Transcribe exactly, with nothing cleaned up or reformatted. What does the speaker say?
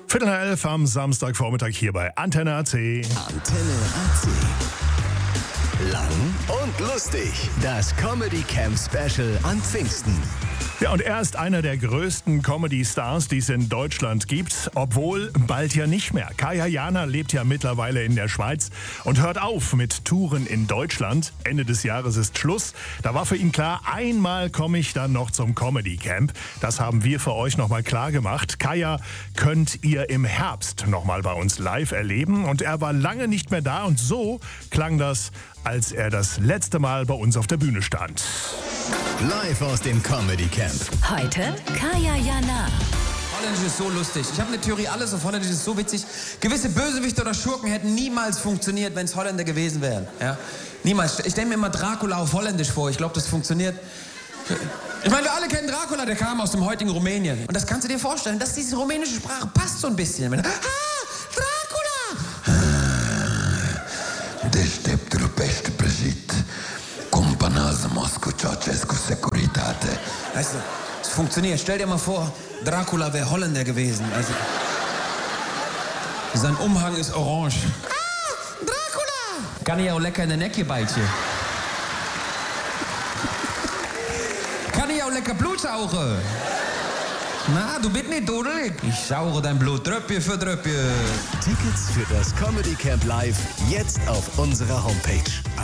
Viertel nach elf am Samstagvormittag hier bei Antenne A C. Antenne A C. Lang und lustig. Das Comedy Camp Special an Pfingsten. Ja, und er ist einer der größten Comedy-Stars, die es in Deutschland gibt, obwohl bald ja nicht mehr. Kaya Jana lebt ja mittlerweile in der Schweiz und hört auf mit Touren in Deutschland. Ende des Jahres ist Schluss. Da war für ihn klar, einmal komme ich dann noch zum Comedy Camp. Das haben wir für euch nochmal klar gemacht. Kaya könnt ihr im Herbst nochmal bei uns live erleben. Und er war lange nicht mehr da und so klang das, als er das letzte Mal bei uns auf der Bühne stand. Live aus dem Comedy Camp. Heute Kaya Jana. Holländisch ist so lustig. Ich habe eine Theorie, alles auf Holländisch ist so witzig. Gewisse Bösewichte oder Schurken hätten niemals funktioniert, wenn es Holländer gewesen wären. Ja? Niemals. Ich stelle mir immer Dracula auf Holländisch vor. Ich glaube, das funktioniert. Ich meine, wir alle kennen Dracula, der kam aus dem heutigen Rumänien. Und das kannst du dir vorstellen, dass diese rumänische Sprache passt so ein bisschen. Ah, Dracula! Deștept rupește prăjit. Cumpănează Moscu Ceaușescu Securitate. Weißt du, es funktioniert. Stell dir mal vor, Dracula wäre Holländer gewesen. Also, sein Umhang ist orange. Ah, Dracula! Kann ich auch lecker in den Ecke bijtje. Kann ich auch lecker Blut saugen? Na, du bist nicht dudelig. Ich sauge dein Blut Tröpfchen für Tröpfchen. Tickets für das Comedy Camp Live jetzt auf unserer Homepage.